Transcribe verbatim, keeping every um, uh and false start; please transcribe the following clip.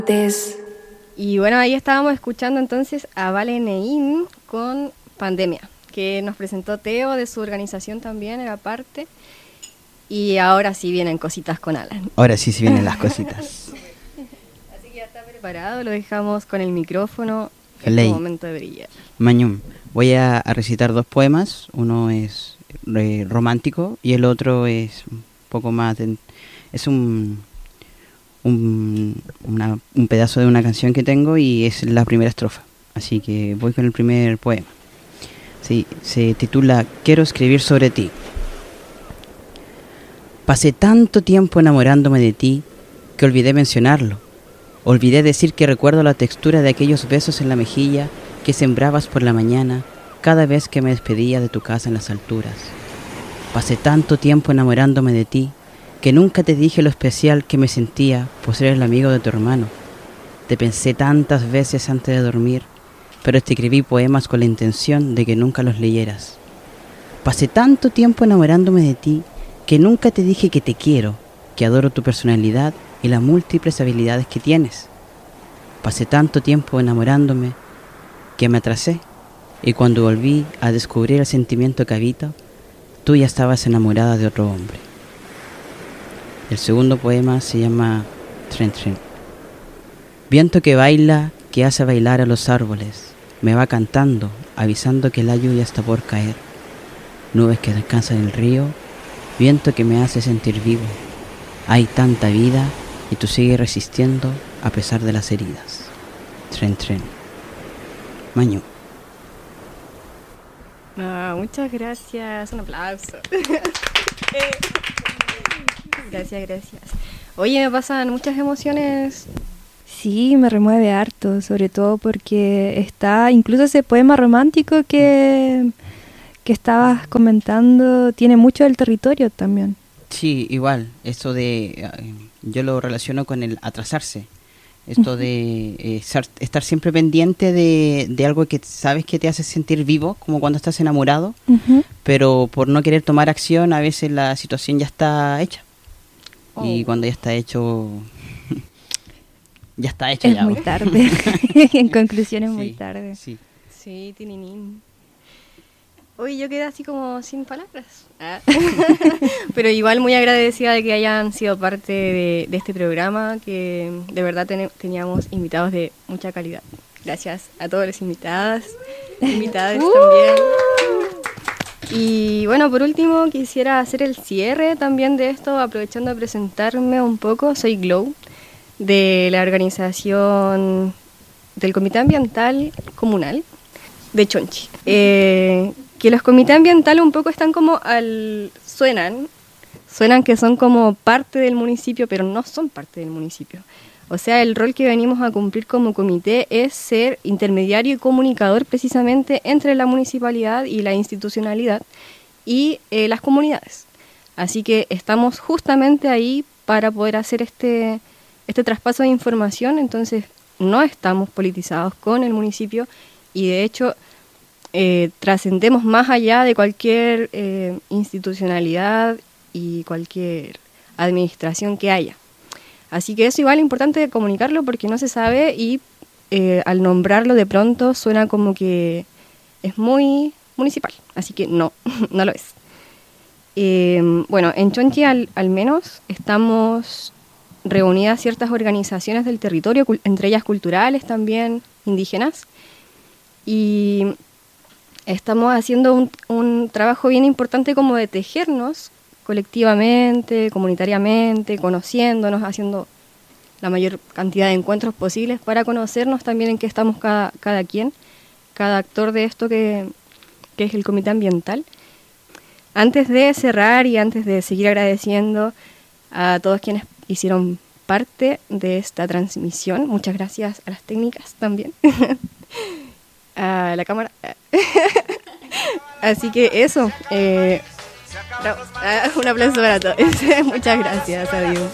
Y bueno, ahí estábamos escuchando entonces a Vale Neín con Pandemia, que nos presentó Teo de su organización también, era parte. Y ahora sí vienen cositas con Alan. Ahora sí, sí vienen las cositas. Así que ya está preparado, lo dejamos con el micrófono. Es Ley. el momento de brillar. Mañum, voy a, a recitar dos poemas. Uno es eh, romántico y el otro es un poco más... De, es un... Un, una, un pedazo de una canción que tengo y es la primera estrofa, así que voy con el primer poema. Sí, se titula Quiero escribir sobre ti. Pasé tanto tiempo enamorándome de ti que olvidé mencionarlo. Olvidé decir que recuerdo la textura de aquellos besos en la mejilla que sembrabas por la mañana cada vez que me despedía de tu casa en las alturas. Pasé tanto tiempo enamorándome de ti que nunca te dije lo especial que me sentía por ser el amigo de tu hermano. Te pensé tantas veces antes de dormir, pero te escribí poemas con la intención de que nunca los leyeras. Pasé tanto tiempo enamorándome de ti que nunca te dije que te quiero, que adoro tu personalidad y las múltiples habilidades que tienes. Pasé tanto tiempo enamorándome que me atrasé, y cuando volví a descubrir el sentimiento que habito, tú ya estabas enamorada de otro hombre. El segundo poema se llama Tren Tren. Viento que baila, que hace bailar a los árboles, me va cantando, avisando que la lluvia está por caer. Nubes que descansan en el río, viento que me hace sentir vivo. Hay tanta vida y tú sigues resistiendo a pesar de las heridas. Tren Tren. Mañu. Ah, muchas gracias, un aplauso. Gracias, gracias. Oye, me pasan muchas emociones. Sí, me remueve harto, sobre todo porque está, incluso ese poema romántico que, que estabas comentando, tiene mucho del territorio también. Sí, igual, eso de, eh, yo lo relaciono con el atrasarse, esto de eh, estar, estar siempre pendiente de, de algo que sabes que te hace sentir vivo, como cuando estás enamorado, uh-huh. Pero por no querer tomar acción, a veces la situación ya está hecha. Oh. Y cuando ya está hecho, ya está hecho. Es ya, muy ¿no? tarde, en conclusión es sí, muy tarde. Sí, sí, tininín. Uy, yo quedé así como sin palabras. Ah. Pero igual muy agradecida de que hayan sido parte de, de este programa, que de verdad ten, teníamos invitados de mucha calidad. Gracias a todos los invitadas, invitadas uh. también. Y bueno, por último quisiera hacer el cierre también de esto, aprovechando de presentarme un poco. Soy Glow, de la organización del Comité Ambiental Comunal de Chonchi. Eh, que los comités ambientales un poco están como al... suenan, suenan que son como parte del municipio, pero no son parte del municipio. O sea, el rol que venimos a cumplir como comité es ser intermediario y comunicador precisamente entre la municipalidad y la institucionalidad y eh, las comunidades. Así que estamos justamente ahí para poder hacer este, este traspaso de información, entonces no estamos politizados con el municipio y de hecho... Eh, trascendemos más allá de cualquier eh, institucionalidad y cualquier administración que haya. Así que eso igual es importante comunicarlo porque no se sabe y eh, al nombrarlo de pronto suena como que es muy municipal, así que no, no lo es. Eh, bueno, en Chonchi al, al menos estamos reunidas ciertas organizaciones del territorio, entre ellas culturales también, indígenas, y estamos haciendo un, un trabajo bien importante como de tejernos colectivamente, comunitariamente, conociéndonos, haciendo la mayor cantidad de encuentros posibles para conocernos también en qué estamos cada, cada quien, cada actor de esto que, que es el Comité Ambiental. Antes de cerrar y antes de seguir agradeciendo a todos quienes hicieron parte de esta transmisión, muchas gracias a las técnicas también. A la cámara. Así que eso. Eh, no, un aplauso para todos. Muchas gracias. Adiós.